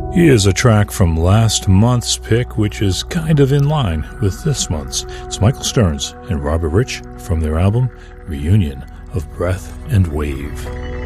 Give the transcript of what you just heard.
Here's a track from last month's pick, which is kind of in line with this month's. It's Michael Stearns and Robert Rich from their album Reunion of Breath and Wave.